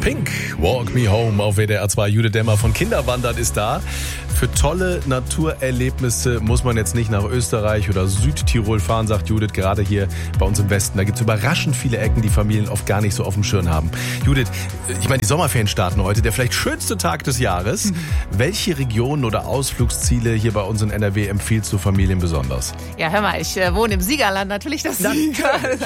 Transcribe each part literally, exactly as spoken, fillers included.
Pink, Walk Me Home auf W D R zwei. Judith Demmer von Kinderwandern ist da. Für tolle Naturerlebnisse muss man jetzt nicht nach Österreich oder Südtirol fahren, sagt Judith, gerade hier bei uns im Westen. Da gibt es überraschend viele Ecken, die Familien oft gar nicht so auf dem Schirm haben. Judith, ich meine, die Sommerferien starten heute, der vielleicht schönste Tag des Jahres. Mhm. Welche Regionen oder Ausflugsziele hier bei uns in N R W empfiehlst du Familien besonders? Ja, hör mal, ich äh, wohne im Siegerland, natürlich das Siegerland.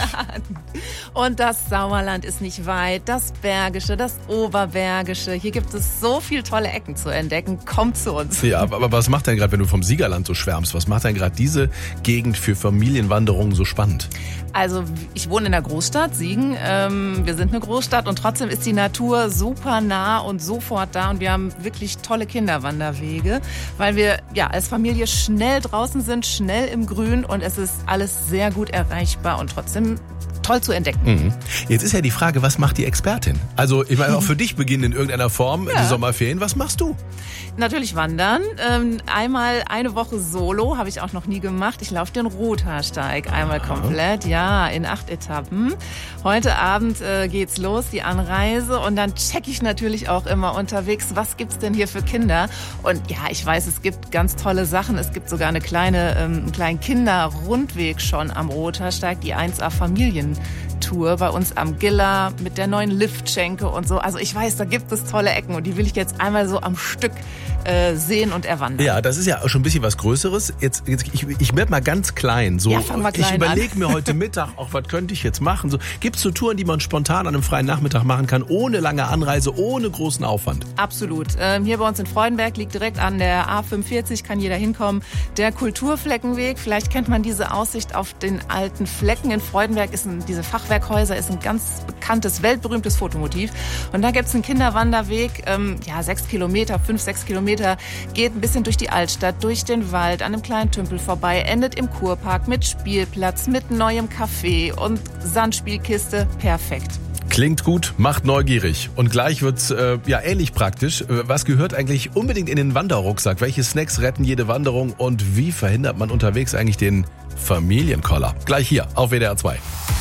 Und das Sauerland ist nicht weit, das Bergische, das Oberbergische. Hier gibt es so viele tolle Ecken zu entdecken. Kommt zu uns. Ja, aber was macht denn gerade, wenn du vom Siegerland so schwärmst, was macht denn gerade diese Gegend für Familienwanderungen so spannend? Also ich wohne in der Großstadt, Siegen. Ähm, wir sind eine Großstadt und trotzdem ist die Natur super nah und sofort da. Und wir haben wirklich tolle Kinderwanderwege, weil wir ja als Familie schnell draußen sind, schnell im Grün und es ist alles sehr gut erreichbar und trotzdem toll zu entdecken. Mhm. Jetzt ist ja die Frage, was macht die Expertin? Also ich meine, auch für dich beginnen in irgendeiner Form ja. die Sommerferien. Was machst du? Natürlich wandern. Ähm, einmal eine Woche solo, habe ich auch noch nie gemacht. Ich laufe den Rothaarsteig einmal Aha. komplett, ja, in acht Etappen. Heute Abend äh, geht's los, die Anreise. Und dann checke ich natürlich auch immer unterwegs, was gibt's denn hier für Kinder? Und ja, ich weiß, es gibt ganz tolle Sachen. Es gibt sogar eine kleine, ähm, einen kleinen Kinderrundweg schon am Rothaarsteig, die eins A Familientour bei uns am Giller mit der neuen Liftschenke und so. Also ich weiß, da gibt es tolle Ecken und die will ich jetzt einmal so am Stück äh, sehen und erwandern. Ja, das ist ja schon ein bisschen was Größeres. Jetzt, jetzt ich, ich werde mal ganz klein. So, ja, fang mal klein ich überlege mir heute Mittag, auch was könnte ich jetzt machen. So, gibt es so Touren, die man spontan an einem freien Nachmittag machen kann, ohne lange Anreise, ohne großen Aufwand? Absolut. Ähm, hier bei uns in Freudenberg liegt direkt an der A fünfundvierzig, kann jeder hinkommen. Der Kulturfleckenweg, vielleicht kennt man diese Aussicht auf den alten Flecken. In Freudenberg ist ein, diese Fachwerkhäuser ist ein ganz bekanntes, weltberühmtes Fotomotiv. Und da gibt es einen Kinderwanderweg, ähm, ja, sechs Kilometer, fünf, sechs Kilometer, geht ein bisschen durch die Altstadt, durch den Wald, an einem kleinen Tümpel vorbei, endet im Kurpark mit Spielplatz, mit neuem Café und Sandspielkiste. Perfekt. Klingt gut, macht neugierig. Und gleich wird's äh, ja ähnlich praktisch. Was gehört eigentlich unbedingt in den Wanderrucksack? Welche Snacks retten jede Wanderung? Und wie verhindert man unterwegs eigentlich den Familienkoller? Gleich hier auf W D R zwei.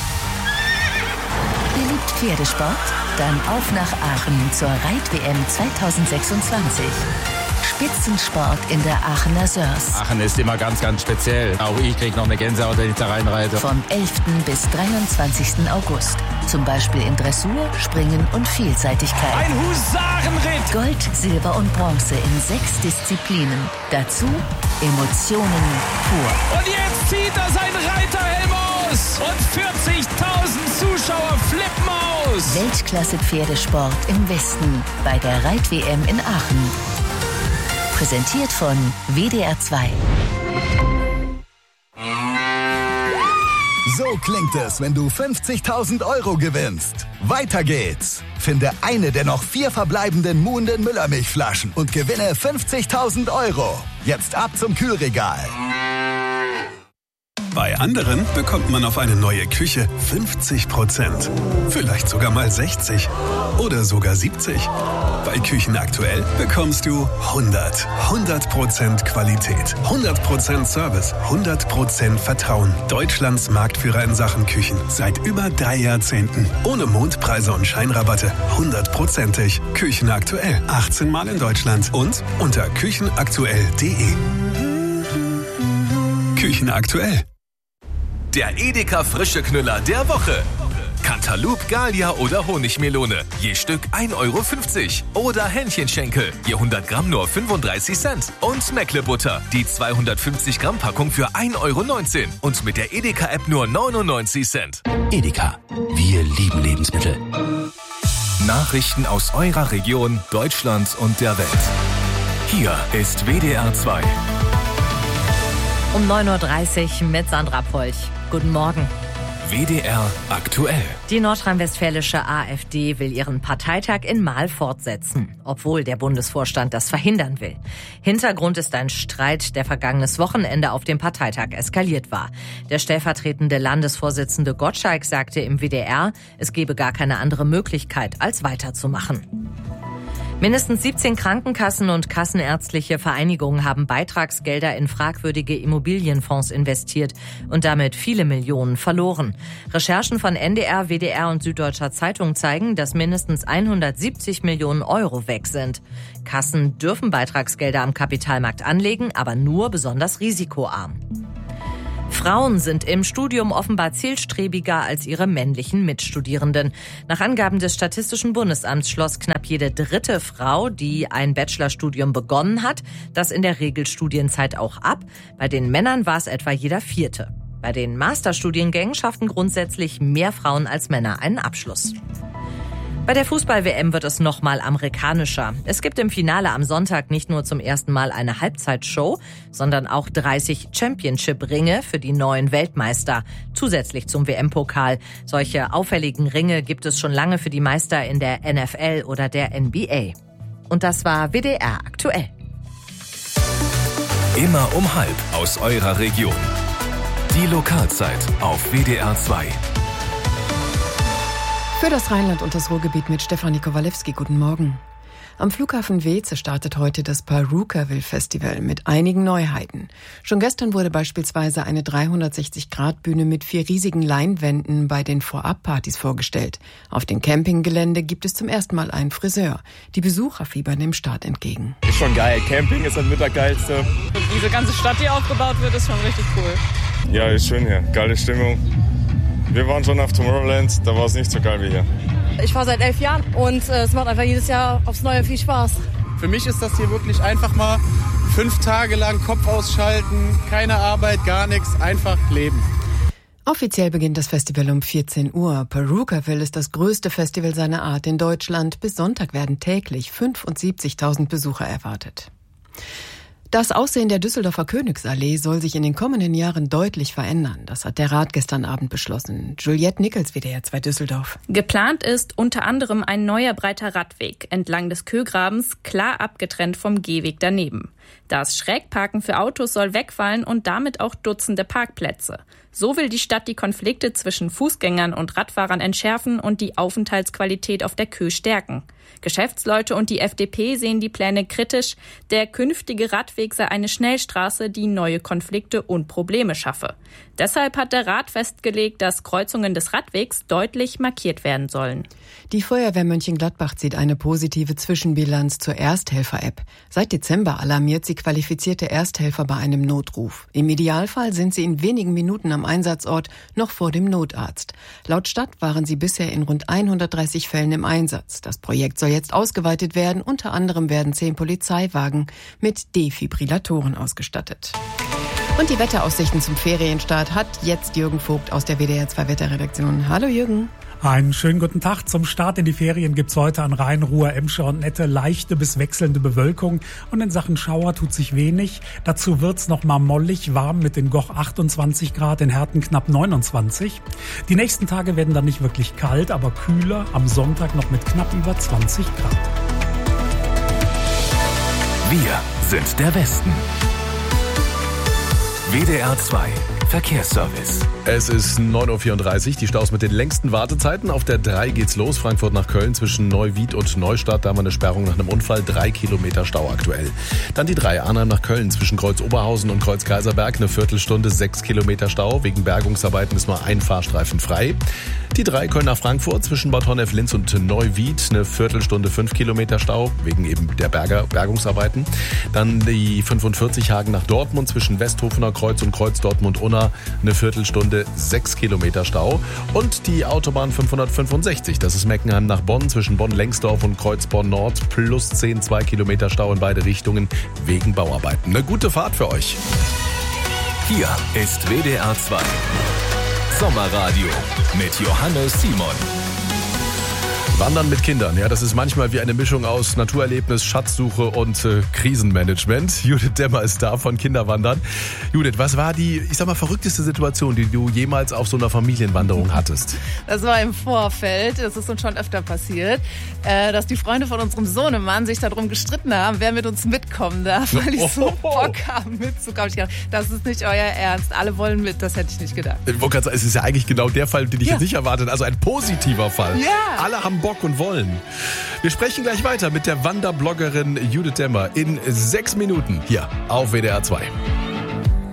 Ihr liebt Pferdesport? Dann auf nach Aachen zur Reit-W M zwanzig sechsundzwanzig. Spitzensport in der Aachener Sörs. Aachen ist immer ganz, ganz speziell. Auch ich kriege noch eine Gänsehaut, wenn ich da reinreite. Vom elften bis dreiundzwanzigsten August. Zum Beispiel in Dressur, Springen und Vielseitigkeit. Ein Husarenritt! Gold, Silber und Bronze in sechs Disziplinen. Dazu Emotionen pur. Und jetzt zieht er seinen Reiterhelm aus. Und vierzigtausend Zuschauer flippen aus. Weltklasse-Pferdesport im Westen bei der Reit-W M in Aachen. Präsentiert von W D R zwei. So klingt es, wenn du fünfzigtausend Euro gewinnst. Weiter geht's. Finde eine der noch vier verbleibenden Muhnden Müllermilchflaschen und gewinne fünfzigtausend Euro. Jetzt ab zum Kühlregal. Bei anderen bekommt man auf eine neue Küche fünfzig Prozent. Vielleicht sogar mal sechzig oder sogar siebzig. Bei Küchen aktuell bekommst du hundert. hundert Prozent Qualität, hundert Prozent Service, hundert Prozent Vertrauen. Deutschlands Marktführer in Sachen Küchen seit über drei Jahrzehnten. Ohne Mondpreise und Scheinrabatte. hundertprozentig. Küchen aktuell. achtzehn Mal in Deutschland und unter küchenaktuell punkt de. Küchen aktuell. Der Edeka frische Knüller der Woche. Cantaloupe, Gallia oder Honigmelone. Je Stück ein Euro fünfzig. Oder Hähnchenschenkel. Je hundert Gramm nur fünfunddreißig Cent. Und Meckle-Butter. Die zweihundertfünfzig Gramm Packung für ein Euro neunzehn. Und mit der Edeka-App nur neunundneunzig Cent. Edeka. Wir lieben Lebensmittel. Nachrichten aus eurer Region, Deutschland und der Welt. Hier ist W D R zwei. Um neun Uhr dreißig mit Sandra Polch. Guten Morgen. W D R aktuell. Die nordrhein-westfälische AfD will ihren Parteitag in Marl fortsetzen, obwohl der Bundesvorstand das verhindern will. Hintergrund ist ein Streit, der vergangenes Wochenende auf dem Parteitag eskaliert war. Der stellvertretende Landesvorsitzende Gottschalk sagte im W D R, es gebe gar keine andere Möglichkeit, als weiterzumachen. Mindestens siebzehn Krankenkassen und kassenärztliche Vereinigungen haben Beitragsgelder in fragwürdige Immobilienfonds investiert und damit viele Millionen verloren. Recherchen von N D R, W D R und Süddeutscher Zeitung zeigen, dass mindestens hundertsiebzig Millionen Euro weg sind. Kassen dürfen Beitragsgelder am Kapitalmarkt anlegen, aber nur besonders risikoarm. Frauen sind im Studium offenbar zielstrebiger als ihre männlichen Mitstudierenden. Nach Angaben des Statistischen Bundesamts schloss knapp jede dritte Frau, die ein Bachelorstudium begonnen hat, das in der Regelstudienzeit auch ab. Bei den Männern war es etwa jeder vierte. Bei den Masterstudiengängen schafften grundsätzlich mehr Frauen als Männer einen Abschluss. Bei der Fußball-W M wird es nochmal amerikanischer. Es gibt im Finale am Sonntag nicht nur zum ersten Mal eine Halbzeitshow, sondern auch dreißig Championship-Ringe für die neuen Weltmeister, zusätzlich zum W M-Pokal. Solche auffälligen Ringe gibt es schon lange für die Meister in der N F L oder der N B A. Und das war W D R aktuell. Immer um halb aus eurer Region. Die Lokalzeit auf W D R zwei. Für das Rheinland und das Ruhrgebiet mit Stefanie Kowalewski. Guten Morgen. Am Flughafen Weeze startet heute das Perukaville Festival mit einigen Neuheiten. Schon gestern wurde beispielsweise eine dreihundertsechzig Grad Bühne mit vier riesigen Leinwänden bei den Vorabpartys vorgestellt. Auf dem Campinggelände gibt es zum ersten Mal einen Friseur. Die Besucher fiebern dem Start entgegen. Ist schon geil. Camping ist das mit der geilste. Und diese ganze Stadt, die aufgebaut wird, ist schon richtig cool. Ja, ist schön hier. Geile Stimmung. Wir waren schon auf Tomorrowland, da war es nicht so geil wie hier. Ich fahre seit elf Jahren und äh, es macht einfach jedes Jahr aufs Neue viel Spaß. Für mich ist das hier wirklich einfach mal fünf Tage lang Kopf ausschalten, keine Arbeit, gar nichts, einfach leben. Offiziell beginnt das Festival um vierzehn Uhr. Perukaville ist das größte Festival seiner Art in Deutschland. Bis Sonntag werden täglich fünfundsiebzigtausend Besucher erwartet. Das Aussehen der Düsseldorfer Königsallee soll sich in den kommenden Jahren deutlich verändern. Das hat der Rat gestern Abend beschlossen. Juliette Nickels, W D R zwei Düsseldorf. Geplant ist unter anderem ein neuer breiter Radweg entlang des Kögrabens, klar abgetrennt vom Gehweg daneben. Das Schrägparken für Autos soll wegfallen und damit auch Dutzende Parkplätze. So will die Stadt die Konflikte zwischen Fußgängern und Radfahrern entschärfen und die Aufenthaltsqualität auf der Kö stärken. Geschäftsleute und die F D P sehen die Pläne kritisch. Der künftige Radweg sei eine Schnellstraße, die neue Konflikte und Probleme schaffe. Deshalb hat der Rat festgelegt, dass Kreuzungen des Radwegs deutlich markiert werden sollen. Die Feuerwehr Mönchengladbach zieht eine positive Zwischenbilanz zur Ersthelfer-App. Seit Dezember alarmiert sie qualifizierte Ersthelfer bei einem Notruf. Im Idealfall sind sie in wenigen Minuten am Einsatzort, noch vor dem Notarzt. Laut Stadt waren sie bisher in rund hundertdreißig Fällen im Einsatz. Das Projekt soll jetzt ausgeweitet werden. Unter anderem werden zehn Polizeiwagen mit Defibrillatoren ausgestattet. Und die Wetteraussichten zum Ferienstart hat jetzt Jürgen Vogt aus der W D R zwei Wetterredaktion. Hallo Jürgen. Einen schönen guten Tag. Zum Start in die Ferien gibt's heute an Rhein, Ruhr, Emscher und Nette leichte bis wechselnde Bewölkung. Und in Sachen Schauer tut sich wenig. Dazu wird's noch mal mollig warm mit in Goch achtundzwanzig Grad, in Herten knapp neunundzwanzig. Die nächsten Tage werden dann nicht wirklich kalt, aber kühler. Am Sonntag noch mit knapp über zwanzig Grad. Wir sind der Westen. W D R zwei Verkehrsservice. Es ist neun Uhr vierunddreißig, die Staus mit den längsten Wartezeiten. Auf der drei geht's los, Frankfurt nach Köln zwischen Neuwied und Neustadt. Da haben wir eine Sperrung nach einem Unfall, drei Kilometer Stau aktuell. Dann die drei, Arnheim nach Köln zwischen Kreuz Oberhausen und Kreuz Kaiserberg, eine Viertelstunde, sechs Kilometer Stau. Wegen Bergungsarbeiten ist nur ein Fahrstreifen frei. Die drei, Köln nach Frankfurt zwischen Bad Honnef-Linz und Neuwied, eine Viertelstunde, fünf Kilometer Stau, wegen eben der Berger, Bergungsarbeiten. Dann die fünfundvierzig, Hagen nach Dortmund zwischen Westhofener Kreuz und Kreuz Dortmund-Unna, eine Viertelstunde, sechs Kilometer Stau. Und die Autobahn fünfhundertfünfundsechzig, das ist Meckenheim nach Bonn zwischen Bonn-Lengsdorf und Kreuz Bonn-Nord, plus zehn, zwei Kilometer Stau in beide Richtungen wegen Bauarbeiten. Eine gute Fahrt für euch. Hier ist W D R zwei Sommerradio mit Johannes Simon. Wandern mit Kindern, ja, das ist manchmal wie eine Mischung aus Naturerlebnis, Schatzsuche und äh, Krisenmanagement. Judith Demmer ist da von Kinderwandern. Judith, was war die, ich sag mal, verrückteste Situation, die du jemals auf so einer Familienwanderung hattest? Das war im Vorfeld, das ist uns schon öfter passiert, äh, dass die Freunde von unserem Sohnemann sich darum gestritten haben, wer mit uns mitkommen darf, weil ich so Bock habe mitzukommen. Ich dachte, das ist nicht euer Ernst, alle wollen mit, das hätte ich nicht gedacht. Ich wollte gerade sagen, es ist ja eigentlich genau der Fall, den ich ja. jetzt nicht erwartet, also ein positiver Fall. Ja. Alle haben Bock Bock und wollen. Wir sprechen gleich weiter mit der Wanderbloggerin Judith Demmer in sechs Minuten hier auf W D R zwei.